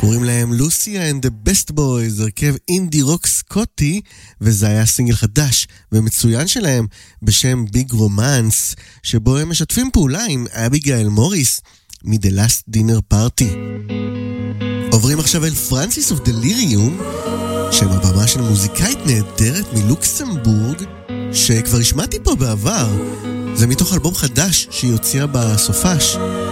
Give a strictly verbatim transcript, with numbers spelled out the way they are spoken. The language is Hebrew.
קוראים להם לוסיה and the best boys, הרכב אינדי רוק סקוטי, וזה היה סינגל חדש ומצוין שלהם בשם ביג רומנס, שבו הם משתפים פעולה עם אביגיל מוריס מ-The Last Dinner Party. עוברים עכשיו אל פרנסיס אוף דליריום, שם הבמה של מוזיקאית נהדרת מלוקסמבורג, שכבר השמעתי פה בעבר. זה מתוך אלבום חדש שהיא הוציאה בסופש.